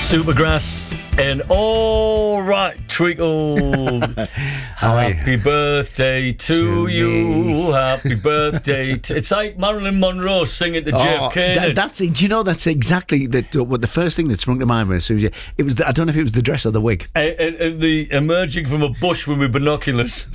Supergrass and all right, Treacle. Happy birthday to you. Happy birthday to... It's like Marilyn Monroe singing to JFK. Do you know that's exactly what the first thing that sprung to mind when it was I don't know if it was the dress or the wig. And the emerging from a bush with my binoculars.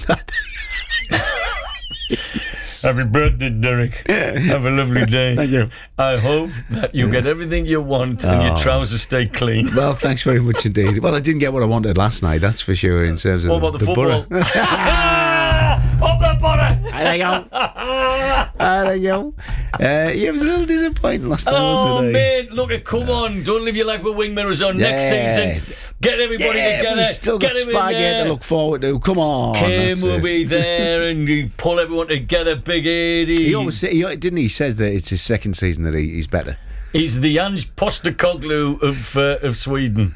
Happy birthday, Derek. Have a lovely day. Thank you. I hope that you get everything you want and your trousers stay clean. Well, thanks very much indeed. Well, I didn't get what I wanted last night, that's for sure, in terms of what about the football? Up that butter! There you go. There you go. Yeah, it was a little disappointing last night, wasn't it? Mate, look, come on. Don't live your life with wing mirrors on. Next season, get everybody together. We've still got Spygate to look forward to. Come on. Kim will be there and you pull everyone together. Big 80. He always didn't he? He says that it's his second season that he's better. He's the Ange Postecoglou of Sweden.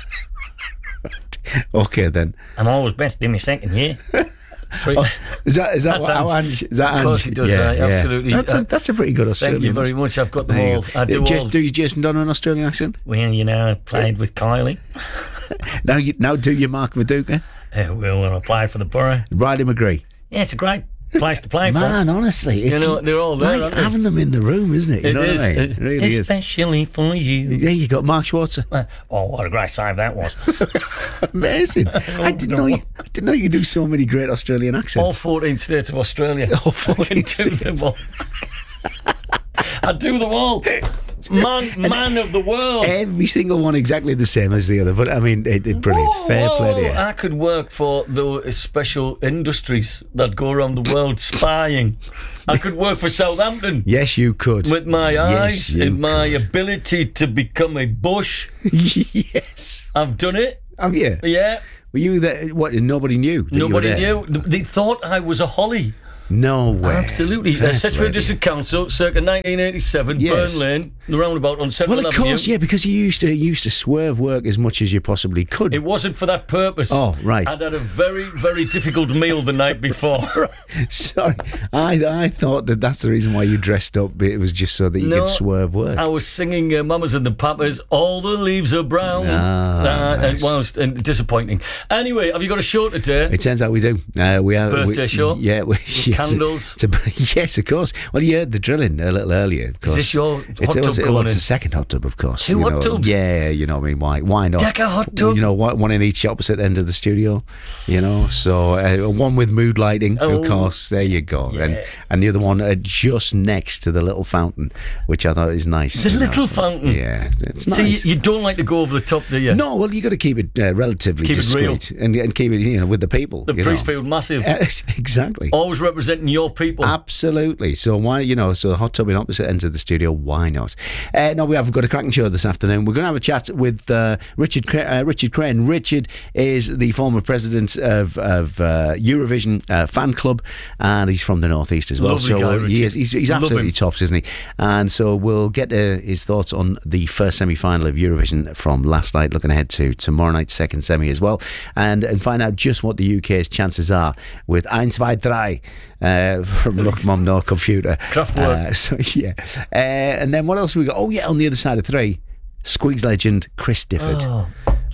Okay, then. I'm always best in my second year. Is that how Ange? Is that Ange? Of course he does. Absolutely. That's a pretty good Australian. Thank you very much. I've got them all. I do all. Do you Jason Donner Australian accent? Well, I played with Kylie. now do you Mark Viduka? Well, I applied for the Borough. Riley McGree. Yeah, it's a great place to play for. Man, honestly, it's they're all there. Like having them in the room, isn't it? You know is. What I mean? It really is. Especially for you. Yeah, you got Mark Schwarzer. What a great save that was! Amazing. I didn't know you could do so many great Australian accents. All 14 states of Australia. All 14 states. I do them all. Man of the world. Every single one exactly the same as the other. But I mean, it's brilliant. Fair play to you. I could work for the special industries that go around the world spying. I could work for Southampton. Yes, you could. With my eyes and my ability to become a bush. Yes. I've done it. Have you? Yeah. Were you there? What? Nobody knew. Nobody knew. They thought I was a holly. No way. Absolutely. Sedgefield District Council, circa 1987, yes. Burn Lane, the roundabout on 7th Avenue. Well, of course, yeah, because you used to swerve work as much as you possibly could. It wasn't for that purpose. Oh, right. I'd had a very, very difficult meal the night before. Sorry, I thought that's the reason why you dressed up. It was just so that you could swerve work. I was singing Mamas and the Papas, All the Leaves Are Brown. Nice. And disappointing. Anyway, have you got a show today? It turns out we do. We have birthday show? Yeah. Candles? Yes, of course. Well, you heard the drilling a little earlier, of course. Is this your hot tub going in? It's a second hot tub, of course. Two hot tubs? Yeah, you know what I mean. Why not? Deck a hot tub? You know, one in each opposite end of the studio, you know. So one with mood lighting, of course. There you go. Yeah. And the other one just next to the little fountain, which I thought is nice. The little fountain? Yeah, it's nice. See, you don't like to go over the top, do you? No, well, you got to keep it relatively discreet and keep it, with the people. The Priestfield Massive. Exactly. Always representing your people. Absolutely. So why, so the hot tub in opposite ends of the studio, why not? No, we've got a cracking show this afternoon. We're going to have a chat with Richard Crane. Richard is the former president of Eurovision fan club, and he's from the Northeast as well. Lovely guy, he's absolutely tops, isn't he? And so we'll get his thoughts on the first semi-final of Eurovision from last night, looking ahead to tomorrow night's second semi as well, and find out just what the UK's chances are with 1, 2, 3 from Look Mum No Computer. Kraftwerk. And then what else have we got? Oh yeah, on the other side of 3, Squigs legend Chris Difford.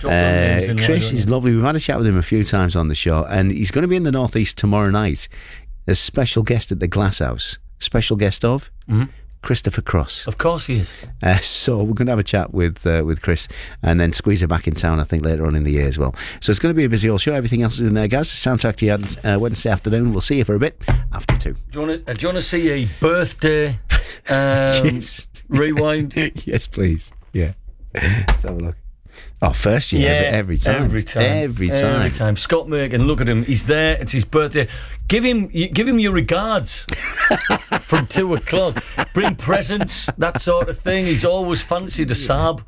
Chris is lovely. We've had a chat with him a few times on the show, and he's going to be in the Northeast tomorrow night as special guest at the Glasshouse. Special guest of Christopher Cross. Of course he is. So we're going to have a chat with Chris, and then squeeze her back in town, I think, later on in the year as well. So it's going to be a busy old show. Everything else is in there, guys. Soundtrack to you Wednesday afternoon. We'll see you for a bit after 2. Do you want to see a birthday yes. rewind? Yes, please. Yeah. Let's have a look. Oh, first year, every time. Scott Merkin, look at him. He's there. It's his birthday. Give him your regards from 2 o'clock. Bring presents, that sort of thing. He's always fancied a Saab.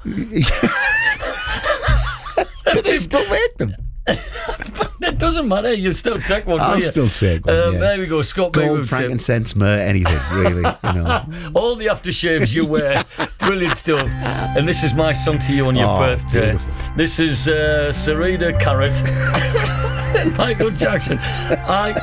Do they still make them? It doesn't matter. You still take one. I'll still take one. There we go. Scott Gold, frankincense, myrrh, anything really. All the aftershaves you wear, brilliant stuff. And this is my song to you on your birthday. Beautiful. This is Sarita Carrot and Michael Jackson. I